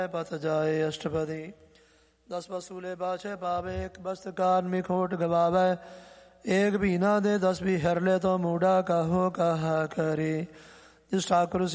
पथ जाए अष्टपदी। 10 वसूले बाछे पावे, एक बस्त कान में खोट गवावे। एक भी ना दे 10 भी हर ले, तो मूढ़ा कहो कहा करे। जिस ठाकुर